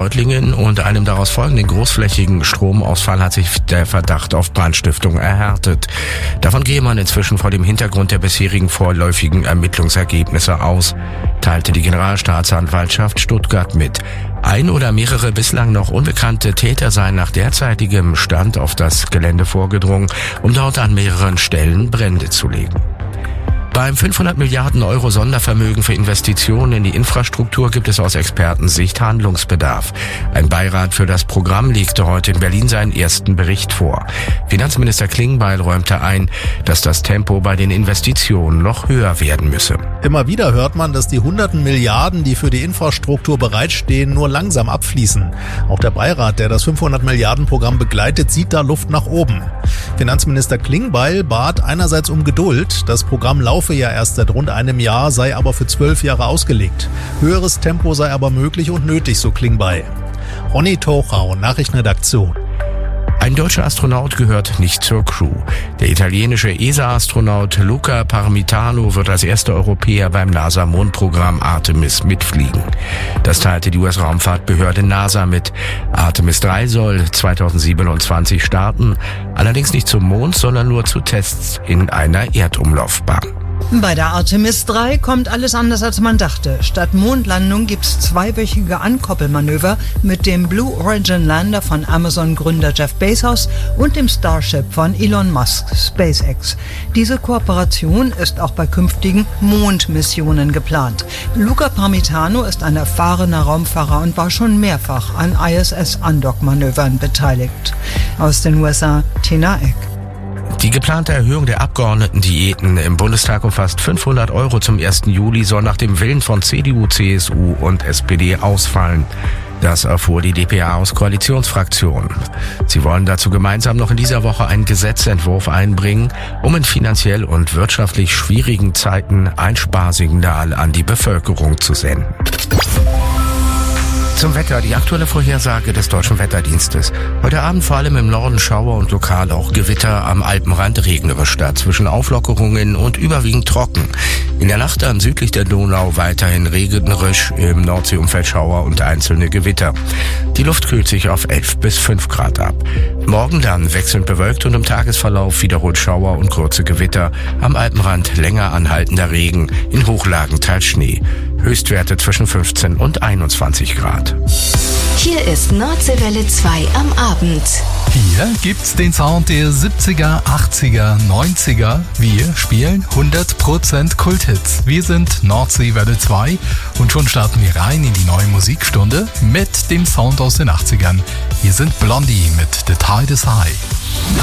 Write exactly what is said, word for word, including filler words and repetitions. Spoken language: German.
Reutlingen und einem daraus folgenden großflächigen Stromausfall hat sich der Verdacht auf Brandstiftung erhärtet. Davon gehe man inzwischen vor dem Hintergrund der bisherigen vorläufigen Ermittlungsergebnisse aus, teilte die Generalstaatsanwaltschaft Stuttgart mit. Ein oder mehrere bislang noch unbekannte Täter seien nach derzeitigem Stand auf das Gelände vorgedrungen, um dort an mehreren Stellen Brände zu legen. Beim fünfhundert Milliarden Euro Sondervermögen für Investitionen in die Infrastruktur gibt es aus Expertensicht Handlungsbedarf. Ein Beirat für das Programm legte heute in Berlin seinen ersten Bericht vor. Finanzminister Klingbeil räumte ein, dass das Tempo bei den Investitionen noch höher werden müsse. Immer wieder hört man, dass die hunderten Milliarden, die für die Infrastruktur bereitstehen, nur langsam abfließen. Auch der Beirat, der das fünfhundert Milliarden Programm begleitet, sieht da Luft nach oben. Finanzminister Klingbeil bat einerseits um Geduld. Das Programm laufe ja erst seit rund einem Jahr, sei aber für zwölf Jahre ausgelegt. Höheres Tempo sei aber möglich und nötig, so Klingbeil. Ronny Tochau, Nachrichtenredaktion. Ein deutscher Astronaut gehört nicht zur Crew. Der italienische E S A-Astronaut Luca Parmitano wird als erster Europäer beim NASA-Mondprogramm Artemis mitfliegen. Das teilte die U S-Raumfahrtbehörde NASA mit. Artemis drei soll zweitausendsiebenundzwanzig starten, allerdings nicht zum Mond, sondern nur zu Tests in einer Erdumlaufbahn. Bei der Artemis drei kommt alles anders, als man dachte. Statt Mondlandung gibt's zweiwöchige Ankoppelmanöver mit dem Blue Origin Lander von Amazon-Gründer Jeff Bezos und dem Starship von Elon Musk, SpaceX. Diese Kooperation ist auch bei künftigen Mondmissionen geplant. Luca Parmitano ist ein erfahrener Raumfahrer und war schon mehrfach an I S S-Andock-Manövern beteiligt. Aus den U S A, Tina Eck. Die geplante Erhöhung der Abgeordnetendiäten im Bundestag um fast fünfhundert Euro zum ersten Juli soll nach dem Willen von C D U, C S U und S P D ausfallen. Das erfuhr die d p a aus Koalitionsfraktionen. Sie wollen dazu gemeinsam noch in dieser Woche einen Gesetzentwurf einbringen, um in finanziell und wirtschaftlich schwierigen Zeiten ein Sparsignal an die Bevölkerung zu senden. Zum Wetter, die aktuelle Vorhersage des Deutschen Wetterdienstes. Heute Abend vor allem im Norden Schauer und lokal auch Gewitter, am Alpenrand regnerisch, dazwischen Auflockerungen und überwiegend trocken. In der Nacht dann südlich der Donau weiterhin regnerisch, im Nordseeumfeld Schauer und einzelne Gewitter. Die Luft kühlt sich auf elf bis fünf Grad ab. Morgen dann wechselnd bewölkt und im Tagesverlauf wiederholt Schauer und kurze Gewitter. Am Alpenrand länger anhaltender Regen, in Hochlagen teils Schnee. Höchstwerte zwischen fünfzehn und einundzwanzig Grad. Hier ist Nordseewelle zwei am Abend. Hier gibt's den Sound der siebziger, achtziger, neunziger. Wir spielen hundert Prozent Kulthits. Wir sind Nordseewelle zwei und schon starten wir rein in die neue Musikstunde mit dem Sound aus den achtzigern. Hier sind Blondie mit The Tide is High.